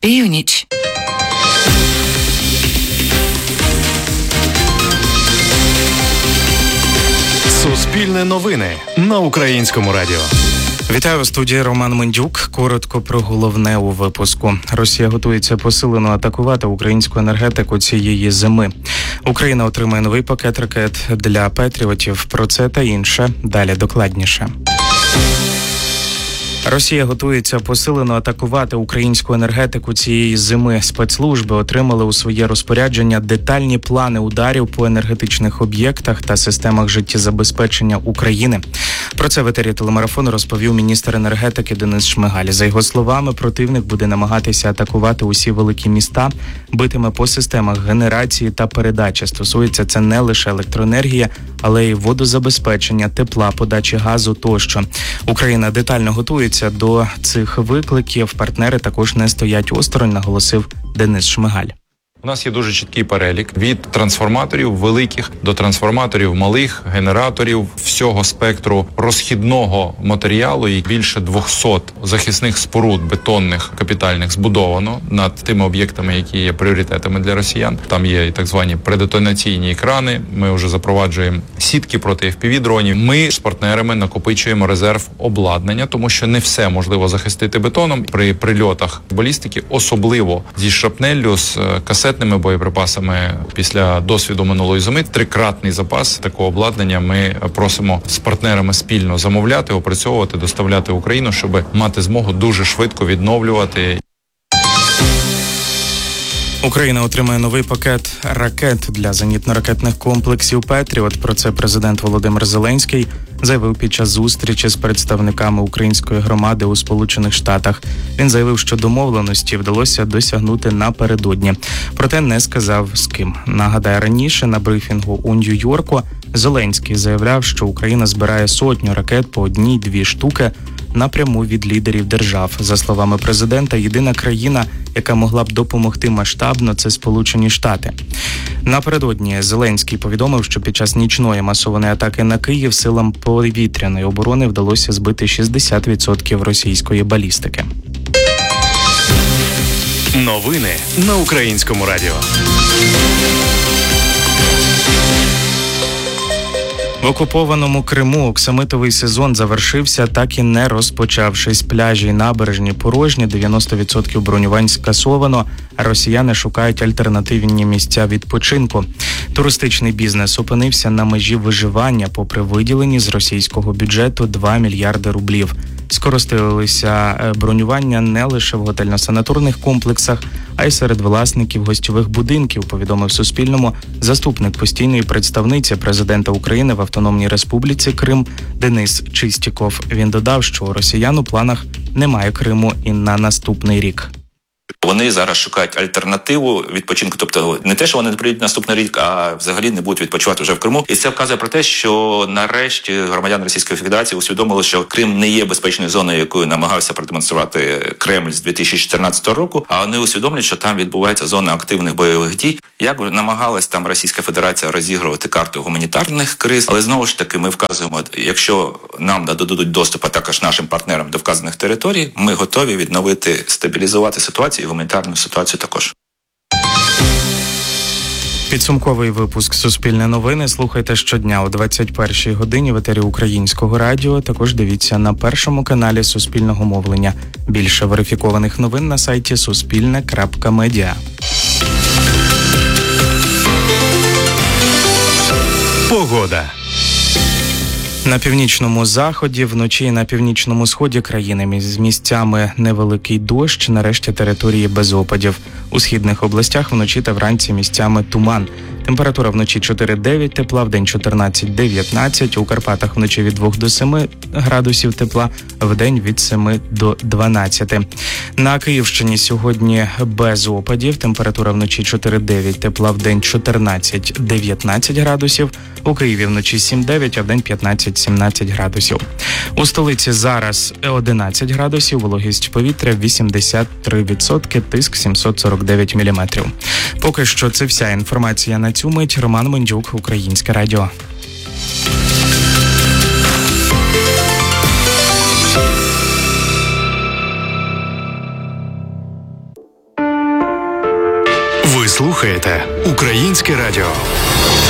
Північ. Суспільне новини на Українському радіо. Вітаю, у студії Роман Мендюк. Коротко про головне у випуску. Росія готується посилено атакувати українську енергетику цієї зими. Україна отримає новий пакет ракет для Петріотів. Про це та інше далі докладніше. Росія готується посилено атакувати українську енергетику цієї зими. Спецслужби отримали у своє розпорядження детальні плани ударів по енергетичних об'єктах та системах життєзабезпечення України. Про це в етері телемарафону розповів міністр енергетики Денис Шмигаль. За його словами, противник буде намагатися атакувати усі великі міста, битиме по системах генерації та передачі. Стосується це не лише електроенергії, але й водозабезпечення, тепла, подачі газу тощо. Україна детально готується до цих викликів. Партнери також не стоять осторонь, наголосив Денис Шмигаль. У нас є дуже чіткий перелік від трансформаторів великих до трансформаторів малих, генераторів, всього спектру розхідного матеріалу. І більше 200 захисних споруд бетонних, капітальних збудовано над тими об'єктами, які є пріоритетами для росіян. Там є і так звані предетонаційні екрани. Ми вже запроваджуємо сітки проти FPV-дронів. Ми з партнерами накопичуємо резерв обладнання, тому що не все можливо захистити бетоном. При прильотах балістики, особливо зі шрапнеллю, з касетними боєприпасами після досвіду минулої зими, трикратний запас такого обладнання ми просимо з партнерами спільно замовляти, опрацьовувати, доставляти в Україну, щоб мати змогу дуже швидко відновлювати. Україна отримає новий пакет ракет для зенітно-ракетних комплексів «Петріот». Про це президент Володимир Зеленський заявив під час зустрічі з представниками української громади у Сполучених Штатах. Він заявив, що домовленості вдалося досягнути напередодні. Проте не сказав з ким. Нагадаю, раніше на брифінгу у Нью-Йорку Зеленський заявляв, що Україна збирає 100 ракет по 1-2 штуки напряму від лідерів держав. За словами президента, єдина країна, яка могла б допомогти масштабно, це Сполучені Штати. Напередодні Зеленський повідомив, що під час нічної масованої атаки на Київ силам повітряної оборони вдалося збити 60% російської балістики. Новини на Українському радіо. В окупованому Криму оксамитовий сезон завершився, так і не розпочавшись. Пляжі й набережні порожні, 90% бронювань скасовано, а росіяни шукають альтернативні місця відпочинку. Туристичний бізнес опинився на межі виживання, попри виділені з російського бюджету 2 мільярди рублів. Скоростилися бронювання не лише в готельно-санаторних комплексах, а й серед власників гостьових будинків, повідомив Суспільному заступник постійної представниці президента України в Автономній Республіці Крим Денис Чистіков. Він додав, що у росіян у планах немає Криму і на наступний рік. Вони зараз шукають альтернативу відпочинку, тобто не те, що вони не прийдуть наступний рік, а взагалі не будуть відпочивати вже в Криму. І це вказує про те, що нарешті громадяни Російської Федерації усвідомили, що Крим не є безпечною зоною, якою намагався продемонструвати Кремль з 2014 року, а вони усвідомлюють, що там відбувається зона активних бойових дій. Як намагалась там Російська Федерація розігрувати карту гуманітарних криз, але знову ж таки ми вказуємо, якщо нам дадуть доступ, а також нашим партнерам до вказаних територій, ми готові відновити, стабілізувати ситуацію. Гуманітарну ситуацію також. Підсумковий випуск «Суспільне новини» слухайте щодня о 21-й годині в етері Українського радіо. Також дивіться на першому каналі Суспільного мовлення. Більше верифікованих новин на сайті suspilne.media. Погода. На північному заході, вночі і на північному сході країни з місцями невеликий дощ, нарешті території без опадів. У східних областях вночі та вранці місцями туман. Температура вночі 4-9 тепла, вдень 14-19, у Карпатах вночі від 2 до 7 градусів тепла, вдень від 7 до 12. На Київщині сьогодні без опадів, температура вночі 4-9 тепла, вдень 14-19 градусів, у Києві вночі 7-9, а вдень 15-17 градусів. У столиці зараз 11 градусів, вологість повітря 83%, тиск 749 мм. Поки що це вся інформація на цю мить. Роман Мендюк, Українське радіо. слухаєте Українське радіо.